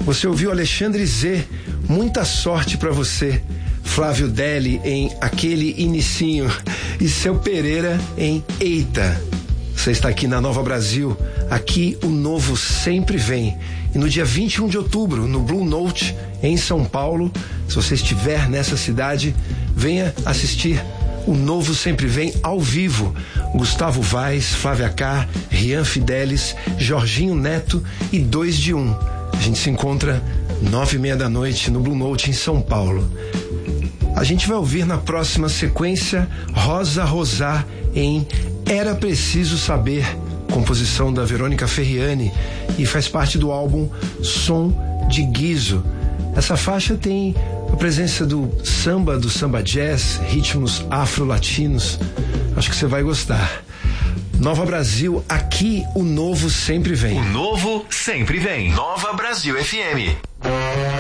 Você ouviu Alexandre Z, Muita Sorte pra Você. Flávio Deli em Aquele Inicinho e Seu Pereira em Eita. Você está aqui na Nova Brasil, aqui o novo sempre vem. E no dia 21 de outubro, no Blue Note, em São Paulo, se você estiver nessa cidade, venha assistir o Novo Sempre Vem ao vivo. Gustavo Vaz, Flávia K, Rian Fidelis, Jorginho Neto e 2 de 1. A gente se encontra 9h30 da noite no Blue Note em São Paulo. A gente vai ouvir na próxima sequência Rosa Rosá em Era Preciso Saber, composição da Verônica Ferriani, e faz parte do álbum Som de Guizo. Essa faixa tem a presença do samba jazz, ritmos afro-latinos. Acho que você vai gostar. Nova Brasil, aqui o novo sempre vem. O novo sempre vem. Nova Brasil FM.